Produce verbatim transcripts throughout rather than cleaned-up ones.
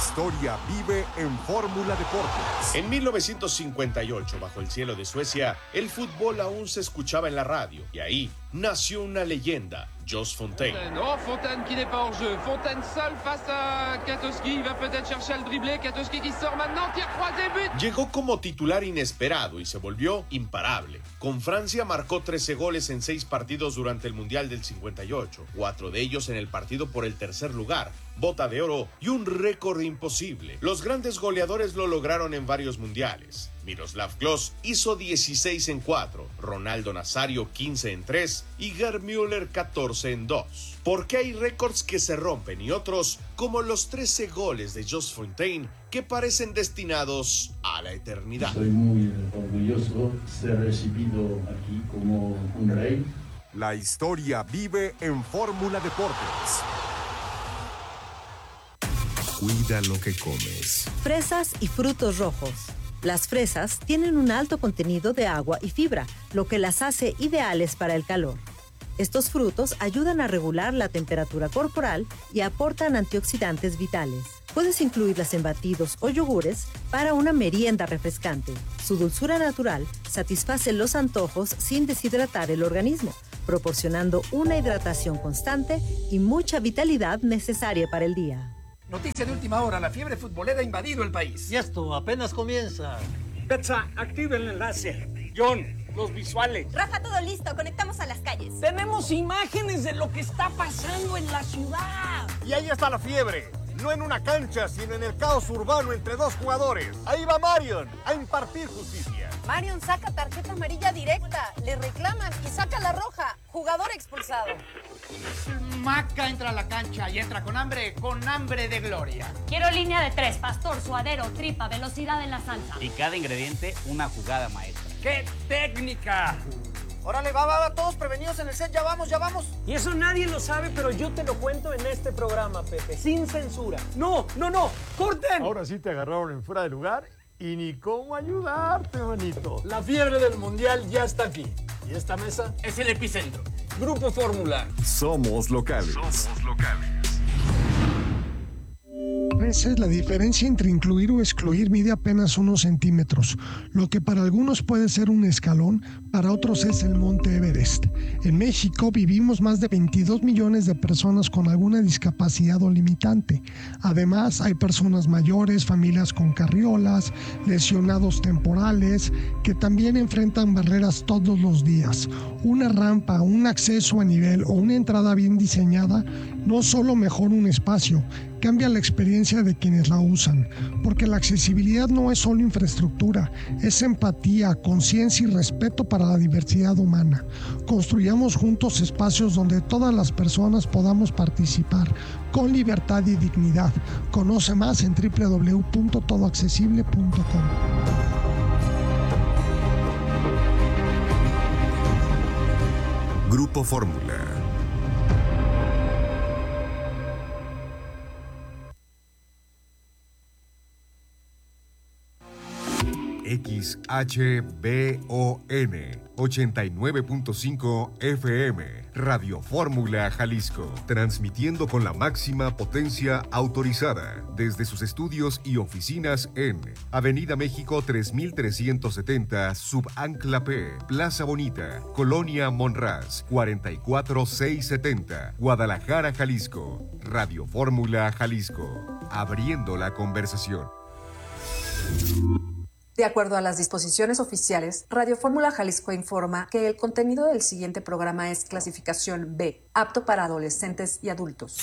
historia vive en Fórmula Deportes. En mil novecientos cincuenta y ocho, bajo el cielo de Suecia, el fútbol aún se escuchaba en la radio. Y ahí nació una leyenda, Jos Fontaine. Oh, Fontaine qui n'est pas hors jeu. Fontaine seul face à Katowski. Il va peut-être chercher al dribblé. Katowski qui sort maintenant. Tir croisé, but. Llegó como titular inesperado y se volvió imparable. Con Francia marcó trece goles en seis partidos durante el Mundial del cincuenta y ocho. Cuatro de ellos en el partido por el tercer lugar, bota de oro y un récord imposible. Los grandes goleadores lo lograron en varios mundiales. Miroslav Klose hizo dieciséis en cuatro, Ronaldo Nazario quince en tres y Gerd Müller catorce en dos. Porque hay récords que se rompen y otros, como los trece goles de Jos Fontaine, que parecen destinados a la eternidad. Estoy muy orgulloso de ser recibido aquí como un rey. La historia vive en Fórmula Deportes. Cuida lo que comes. Fresas y frutos rojos. Las fresas tienen un alto contenido de agua y fibra, lo que las hace ideales para el calor. Estos frutos ayudan a regular la temperatura corporal y aportan antioxidantes vitales. Puedes incluirlas en batidos o yogures para una merienda refrescante. Su dulzura natural satisface los antojos sin deshidratar el organismo, proporcionando una hidratación constante y mucha vitalidad necesaria para el día. Noticia de última hora, la fiebre futbolera ha invadido el país. Y esto apenas comienza. Betsa, activa el enlace. John, los visuales. Rafa, todo listo, conectamos a las calles. Tenemos imágenes de lo que está pasando en la ciudad. Y ahí está la fiebre. No en una cancha, sino en el caos urbano entre dos jugadores. Ahí va Marion a impartir justicia. Marion saca tarjeta amarilla directa, le reclaman y saca la roja. Jugador expulsado. Maca entra a la cancha y entra con hambre, con hambre de gloria. Quiero línea de tres, pastor, suadero, tripa, velocidad en la salsa. Y cada ingrediente, una jugada maestra. ¡Qué técnica! Órale, va, va, va, todos prevenidos en el set, ya vamos, ya vamos. Y eso nadie lo sabe, pero yo te lo cuento en este programa, Pepe, sin censura. No, no, no, corten. Ahora sí te agarraron en fuera de lugar y ni cómo ayudarte, manito. La fiebre del mundial ya está aquí. Y esta mesa es el epicentro. Grupo Fórmula. Somos locales. Somos locales. A veces la diferencia entre incluir o excluir mide apenas unos centímetros. Lo que para algunos puede ser un escalón, para otros es el Monte Everest. En México vivimos más de veintidós millones de personas con alguna discapacidad o limitante. Además, hay personas mayores, familias con carriolas, lesionados temporales, que también enfrentan barreras todos los días. Una rampa, un acceso a nivel o una entrada bien diseñada no solo mejora un espacio, cambia la experiencia de quienes la usan, porque la accesibilidad no es solo infraestructura, es empatía, conciencia y respeto para la diversidad humana. Construyamos juntos espacios donde todas las personas podamos participar con libertad y dignidad. Conoce más en doble u doble u doble u punto todo accesible punto com. Grupo Fórmula. X H B O N ochenta y nueve punto cinco F M, Radio Fórmula Jalisco, transmitiendo con la máxima potencia autorizada desde sus estudios y oficinas en Avenida México tres mil trescientos setenta, Subancla P, Plaza Bonita, Colonia Monraz, cuarenta y cuatro mil seiscientos setenta, Guadalajara, Jalisco. Radio Fórmula Jalisco, abriendo la conversación. De acuerdo a las disposiciones oficiales, Radio Fórmula Jalisco informa que el contenido del siguiente programa es clasificación B, apto para adolescentes y adultos.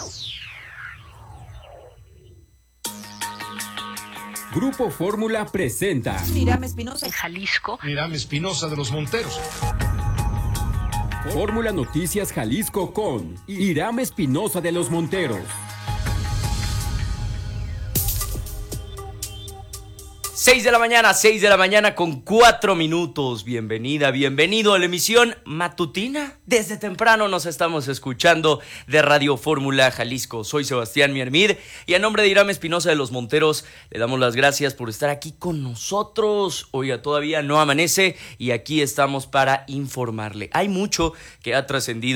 Grupo Fórmula presenta Irán Espinosa en Jalisco. Irán Espinosa de los Monteros. Fórmula Noticias Jalisco con Irán Espinosa de los Monteros. seis de la mañana, seis de la mañana con cuatro minutos. Bienvenida, bienvenido a la emisión matutina. Desde temprano nos estamos escuchando de Radio Fórmula Jalisco. Soy Sebastián Miermid y a nombre de Irán Espinosa de los Monteros le damos las gracias por estar aquí con nosotros. Oiga, todavía no amanece y aquí estamos para informarle. Hay mucho que ha trascendido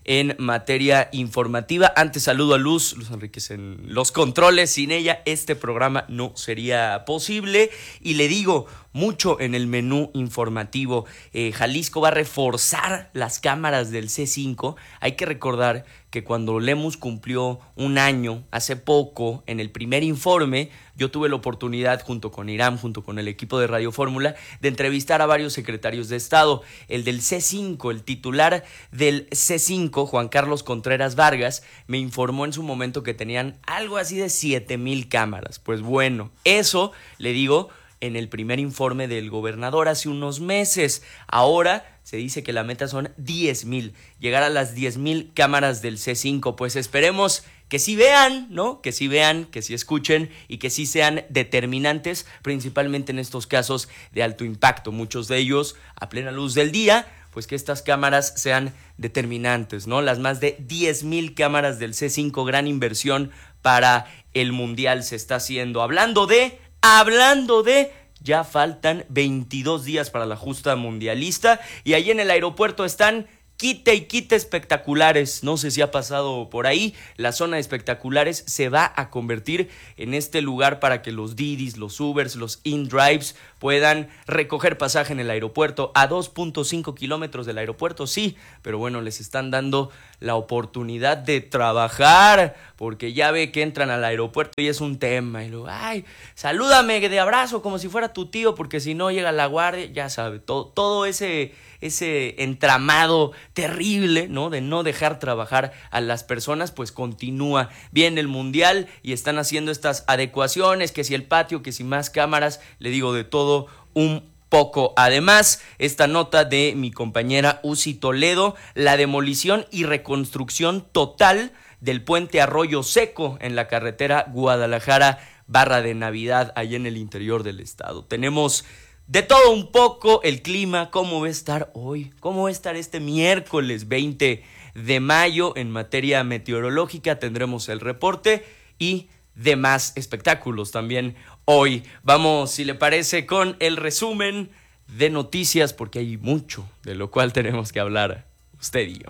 en materia informativa. Antes saludo a Luz, Luz Enríquez en los controles. Sin ella este programa no sería posible. Y le digo, mucho en el menú informativo. Eh, Jalisco va a reforzar las cámaras del C cinco. Hay que recordar que cuando Lemus cumplió un año, hace poco, en el primer informe, yo tuve la oportunidad, junto con Iram, junto con el equipo de Radio Fórmula, de entrevistar a varios secretarios de Estado. El del C cinco, el titular del C cinco, Juan Carlos Contreras Vargas, me informó en su momento que tenían algo así de siete mil cámaras. Pues bueno, eso, le digo, en el primer informe del gobernador hace unos meses. Ahora se dice que la meta son diez mil, llegar a las diez mil cámaras del C cinco. Pues esperemos que sí vean, ¿no? Que sí vean, que sí escuchen y que sí sean determinantes, principalmente en estos casos de alto impacto. Muchos de ellos a plena luz del día, pues que estas cámaras sean determinantes, ¿no? Las más de diez mil cámaras del C cinco, gran inversión para el Mundial se está haciendo. Hablando de... Hablando de, ya faltan veintidós días para la justa mundialista y ahí en el aeropuerto están quite y quite espectaculares. No sé si ha pasado por ahí. La zona de espectaculares se va a convertir en este lugar para que los Didis, los Ubers, los InDrives puedan recoger pasaje en el aeropuerto a dos punto cinco kilómetros del aeropuerto, sí, pero bueno, les están dando la oportunidad de trabajar, porque ya ve que entran al aeropuerto y es un tema, y luego, ay, salúdame de abrazo como si fuera tu tío, porque si no llega la guardia, ya sabe, todo, todo ese, ese entramado terrible, ¿no? De no dejar trabajar a las personas, pues continúa bien el Mundial y están haciendo estas adecuaciones, que si el patio, que si más cámaras, le digo de todo un poco. Además, esta nota de mi compañera Uzi Toledo, la demolición y reconstrucción total del puente Arroyo Seco en la carretera Guadalajara Barra de Navidad, allá en el interior del estado. Tenemos de todo un poco, el clima, cómo va a estar hoy, cómo va a estar este miércoles veinte de mayo en materia meteorológica. Tendremos el reporte y demás espectáculos también hoy. Vamos, si le parece, con el resumen de noticias, porque hay mucho de lo cual tenemos que hablar usted y yo.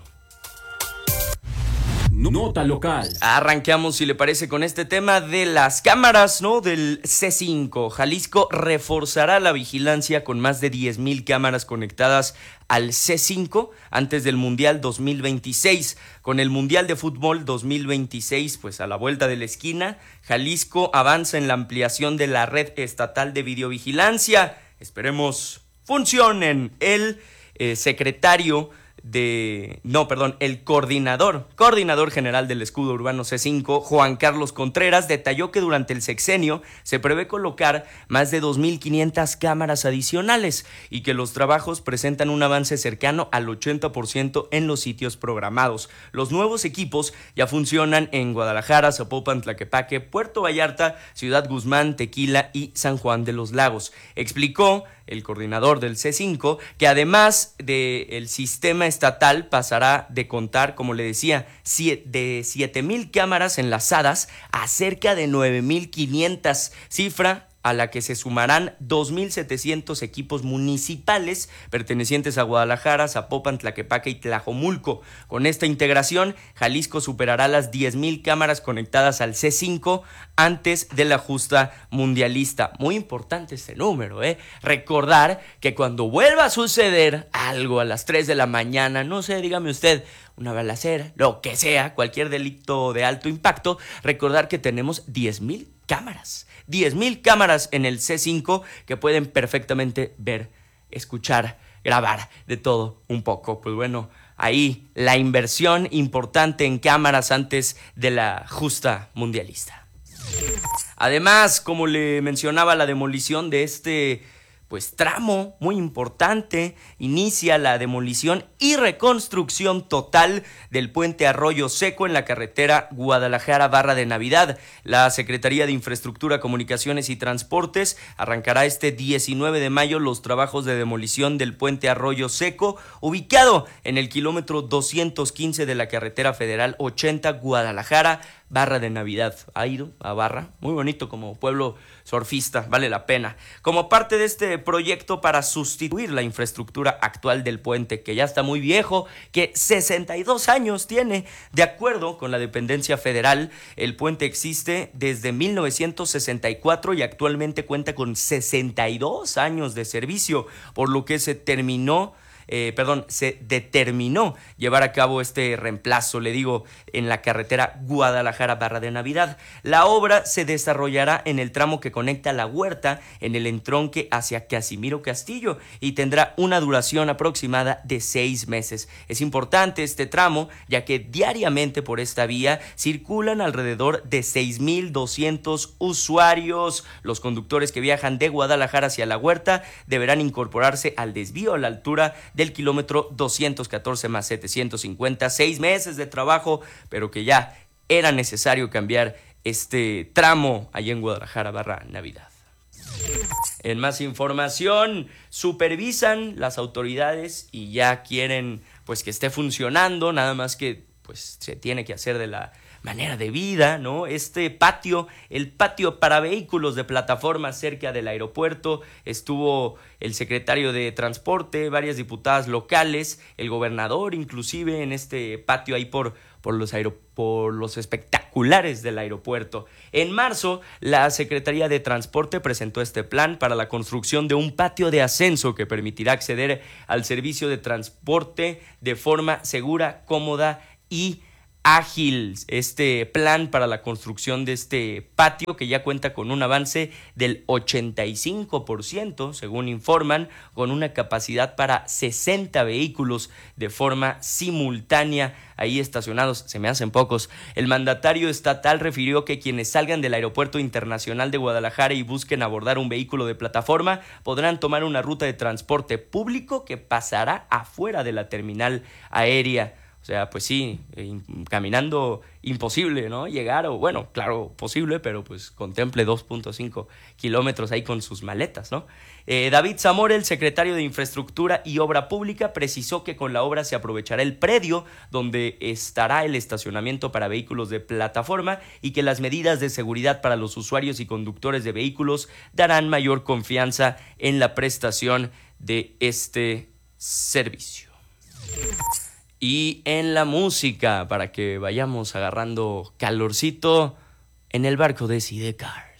Nota local. Arranqueamos, si le parece, con este tema de las cámaras, ¿no? Del C cinco. Jalisco reforzará la vigilancia con más de diez mil cámaras conectadas al C cinco antes del Mundial dos mil veintiséis. Con el Mundial de Fútbol dos mil veintiséis, pues a la vuelta de la esquina, Jalisco avanza en la ampliación de la red estatal de videovigilancia. Esperemos funcionen. El eh, secretario de... No, perdón, el coordinador, coordinador general del Escudo Urbano C cinco, Juan Carlos Contreras, detalló que durante el sexenio se prevé colocar más de dos mil quinientas cámaras adicionales y que los trabajos presentan un avance cercano al ochenta por ciento en los sitios programados. Los nuevos equipos ya funcionan en Guadalajara, Zapopan, Tlaquepaque, Puerto Vallarta, Ciudad Guzmán, Tequila y San Juan de los Lagos. Explicó el coordinador del C cinco, que además del sistema estatal pasará de contar, como le decía, de siete mil cámaras enlazadas a cerca de nueve mil quinientas, cifra a la que se sumarán dos mil setecientos equipos municipales pertenecientes a Guadalajara, Zapopan, Tlaquepaque y Tlajomulco. Con esta integración, Jalisco superará las diez mil cámaras conectadas al C cinco antes de la justa mundialista. Muy importante este número, ¿eh? Recordar que cuando vuelva a suceder algo a las tres de la mañana, no sé, dígame usted, una balacera, lo que sea, cualquier delito de alto impacto, recordar que tenemos diez mil cámaras. diez mil cámaras en el C cinco que pueden perfectamente ver, escuchar, grabar, de todo un poco. Pues bueno, ahí la inversión importante en cámaras antes de la justa mundialista. Además, como le mencionaba, la demolición de este pues tramo muy importante, inicia la demolición y reconstrucción total del puente Arroyo Seco en la carretera Guadalajara Barra de Navidad. La Secretaría de Infraestructura, Comunicaciones y Transportes arrancará este diecinueve de mayo los trabajos de demolición del puente Arroyo Seco, ubicado en el kilómetro doscientos quince de la carretera federal ochenta Guadalajara Barra de Navidad. ¿Ha ido a Barra? Muy bonito como pueblo surfista, vale la pena. Como parte de este proyecto para sustituir la infraestructura actual del puente, que ya está muy viejo, que sesenta y dos años tiene. De acuerdo con la dependencia federal, el puente existe desde mil novecientos sesenta y cuatro y actualmente cuenta con sesenta y dos años de servicio, por lo que se terminó Eh, perdón, se determinó llevar a cabo este reemplazo, le digo, en la carretera Guadalajara-Barra de Navidad. La obra se desarrollará en el tramo que conecta La Huerta en el entronque hacia Casimiro Castillo y tendrá una duración aproximada de seis meses. Es importante este tramo, ya que diariamente por esta vía circulan alrededor de seis mil doscientos usuarios. Los conductores que viajan de Guadalajara hacia La Huerta deberán incorporarse al desvío a la altura del kilómetro doscientos catorce más setecientos cincuenta, seis meses de trabajo, pero que ya era necesario cambiar este tramo allá en Guadalajara barra Navidad. En más información, supervisan las autoridades y ya quieren pues que esté funcionando, nada más que pues se tiene que hacer de la manera de vida, ¿no? Este patio, el patio para vehículos de plataforma cerca del aeropuerto, estuvo el secretario de Transporte, varias diputadas locales, el gobernador inclusive en este patio ahí por, por, los, aero, por los espectaculares del aeropuerto. En marzo, la Secretaría de Transporte presentó este plan para la construcción de un patio de ascenso que permitirá acceder al servicio de transporte de forma segura, cómoda y ágil. Este plan para la construcción de este patio, que ya cuenta con un avance del ochenta y cinco por ciento, según informan, con una capacidad para sesenta vehículos de forma simultánea ahí estacionados. Se me hacen pocos. El mandatario estatal refirió que quienes salgan del Aeropuerto Internacional de Guadalajara y busquen abordar un vehículo de plataforma podrán tomar una ruta de transporte público que pasará afuera de la terminal aérea. O sea, pues sí, eh, caminando imposible, ¿no? Llegar, o bueno, claro, posible, pero pues contemple dos punto cinco kilómetros ahí con sus maletas, ¿no? Eh, David Zamora, el secretario de Infraestructura y Obra Pública, precisó que con la obra se aprovechará el predio donde estará el estacionamiento para vehículos de plataforma y que las medidas de seguridad para los usuarios y conductores de vehículos darán mayor confianza en la prestación de este servicio. Y en la música, para que vayamos agarrando calorcito, en el barco de Sidecar.